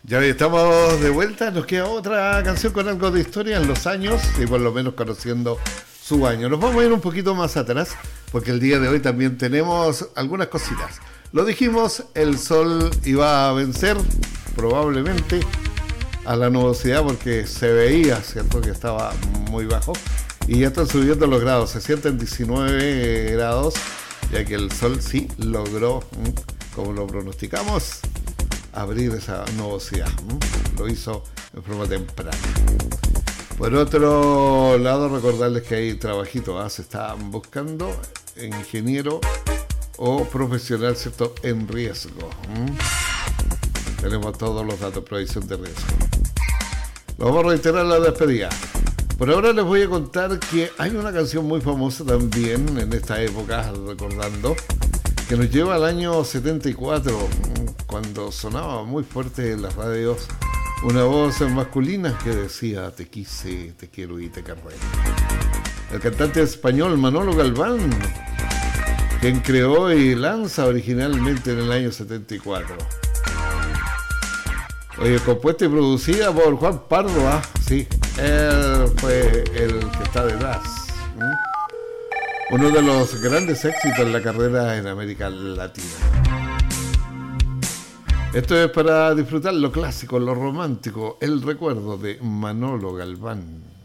Ya estamos de vuelta, nos queda otra canción con algo de historia en los años y por lo menos conociendo su año. Nos vamos a ir un poquito más atrás porque el día de hoy también tenemos algunas cositas. Lo dijimos, el sol iba a vencer probablemente a la nubosidad porque se veía, ¿cierto?, que estaba muy bajo y ya están subiendo los grados, se sienten 19 grados, ya que el sol sí logró, como lo pronosticamos, abrir esa nubosidad. Lo hizo en forma temprana. Por otro lado, recordarles que hay trabajito, se están buscando ingeniero o profesional, ¿cierto?, en riesgo. Tenemos todos los datos, provisión de riesgo. Lo vamos a reiterar la despedida. Por ahora les voy a contar que hay una canción muy famosa también en esta época, recordando, que nos lleva al año 74, cuando sonaba muy fuerte en las radios una voz masculina que decía: te quise, te quiero y te querré. El cantante español Manolo Galván, quien creó y lanza originalmente en el año 74. Oye, compuesta y producida por Juan Pardo, sí, él fue el que está detrás. Uno de los grandes éxitos en la carrera en América Latina. Esto es para disfrutar lo clásico, lo romántico, el recuerdo de Manolo Galván.